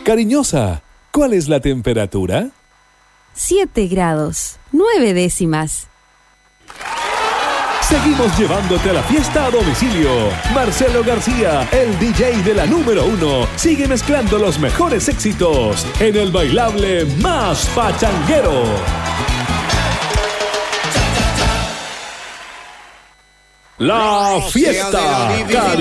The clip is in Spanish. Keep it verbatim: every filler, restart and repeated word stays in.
Cariñosa, ¿cuál es la temperatura? Siete grados, nueve décimas. Seguimos llevándote a la fiesta a domicilio. Marcelo García, el D J de la número uno, sigue mezclando los mejores éxitos en el bailable más pachanguero. La fiesta.